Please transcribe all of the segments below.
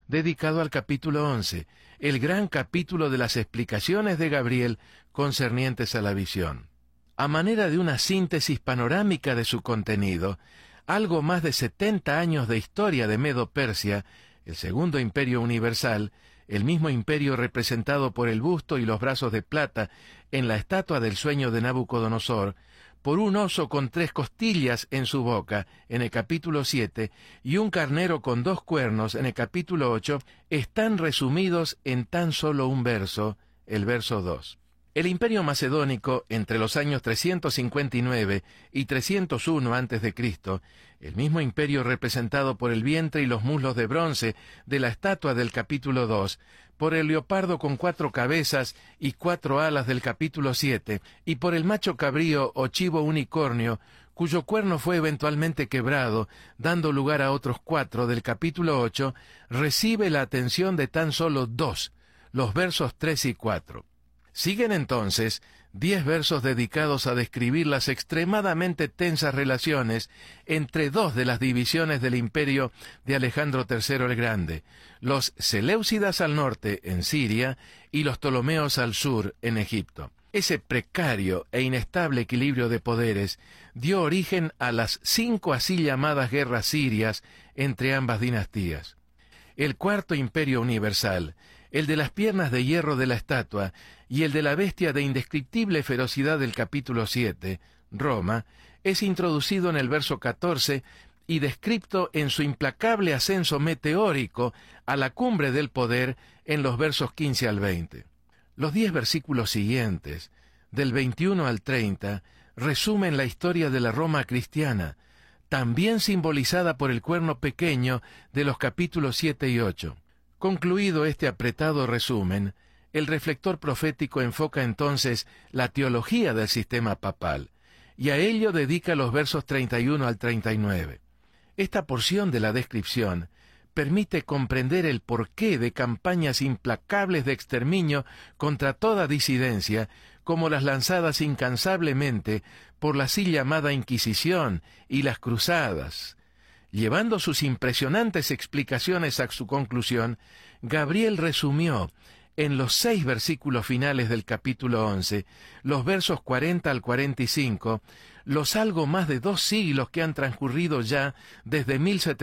dedicado al capítulo 11, el gran capítulo de las explicaciones de Gabriel concernientes a la visión. A manera de una síntesis panorámica de su contenido, algo más de 70 años de historia de Medo-Persia, el segundo imperio universal, el mismo imperio representado por el busto y los brazos de plata en la estatua del sueño de Nabucodonosor, por un oso con 3 costillas en su boca, en el capítulo 7, y un carnero con 2 cuernos, en el capítulo 8, están resumidos en tan solo un verso, el verso 2. El imperio macedónico, entre los años 359 y 301 a.C., el mismo imperio representado por el vientre y los muslos de bronce de la estatua del capítulo 2, por el leopardo con 4 cabezas y 4 alas del capítulo 7, y por el macho cabrío o chivo unicornio, cuyo cuerno fue eventualmente quebrado, dando lugar a otros 4 del capítulo 8, recibe la atención de tan solo 2, los versos 3 y 4. Siguen entonces 10 versos dedicados a describir las extremadamente tensas relaciones entre 2 de las divisiones del imperio de Alejandro III el Grande, los Seleucidas al norte, en Siria, y los Ptolomeos al sur, en Egipto. Ese precario e inestable equilibrio de poderes dio origen a las 5 así llamadas guerras sirias entre ambas dinastías. El cuarto imperio universal, el de las piernas de hierro de la estatua y el de la bestia de indescriptible ferocidad del capítulo 7, Roma, es introducido en el verso 14 y descrito en su implacable ascenso meteórico a la cumbre del poder en los versos 15 al 20. Los 10 versículos siguientes, del 21 al 30, resumen la historia de la Roma cristiana, también simbolizada por el cuerno pequeño de los capítulos 7 y 8. Concluido este apretado resumen, el reflector profético enfoca entonces la teología del sistema papal, y a ello dedica los versos 31 al 39. Esta porción de la descripción permite comprender el porqué de campañas implacables de exterminio contra toda disidencia, como las lanzadas incansablemente por la así llamada Inquisición y las Cruzadas. Llevando sus impresionantes explicaciones a su conclusión, Gabriel resumió en los 6 versículos finales del capítulo 11, los versos 40 al 45, los algo más de 2 siglos que han transcurrido ya desde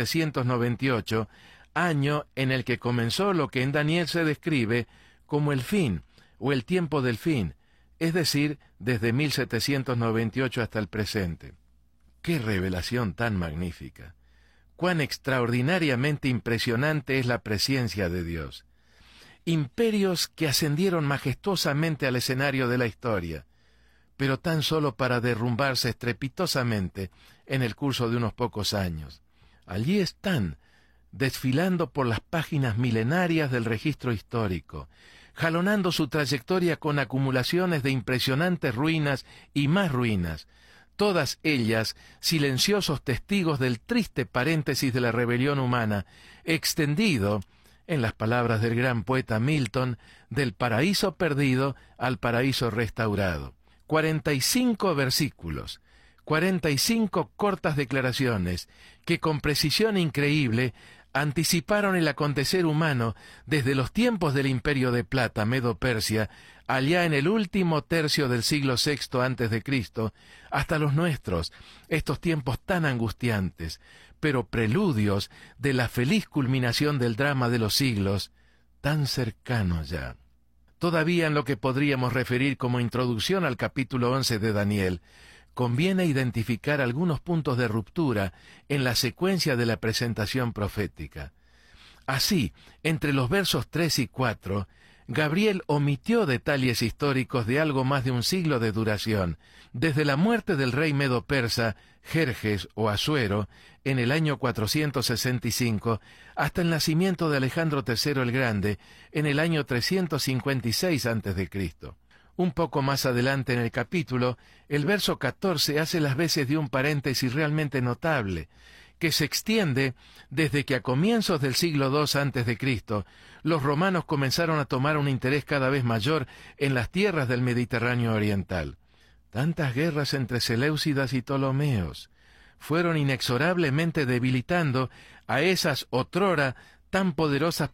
1798, año en el que comenzó lo que en Daniel se describe como el fin, o el tiempo del fin, es decir, desde 1798 hasta el presente. ¡Qué revelación tan magnífica! Cuán extraordinariamente impresionante es la presencia de Dios. Imperios que ascendieron majestuosamente al escenario de la historia, pero tan solo para derrumbarse estrepitosamente en el curso de unos pocos años. Allí están, desfilando por las páginas milenarias del registro histórico, jalonando su trayectoria con acumulaciones de impresionantes ruinas y más ruinas, todas ellas silenciosos testigos del triste paréntesis de la rebelión humana, extendido, en las palabras del gran poeta Milton, del paraíso perdido al paraíso restaurado. 45 versículos, 45 cortas declaraciones, que con precisión increíble anticiparon el acontecer humano desde los tiempos del Imperio de Plata, Medo-Persia, allá en el último tercio del siglo VI a.C., hasta los nuestros, estos tiempos tan angustiantes, pero preludios de la feliz culminación del drama de los siglos, tan cercanos ya. Todavía en lo que podríamos referir como introducción al capítulo 11 de Daniel, conviene identificar algunos puntos de ruptura en la secuencia de la presentación profética. Así, entre los versos 3 y 4, Gabriel omitió detalles históricos de algo más de un siglo de duración, desde la muerte del rey medo-persa Jerjes o Asuero en el año 465 hasta el nacimiento de Alejandro III el Grande en el año 356 a.C. Un poco más adelante en el capítulo, el verso 14 hace las veces de un paréntesis realmente notable, que se extiende desde que a comienzos del siglo II a.C., los romanos comenzaron a tomar un interés cada vez mayor en las tierras del Mediterráneo oriental. Tantas guerras entre Seleucidas y Ptolomeos fueron inexorablemente debilitando a esas otrora tan poderosas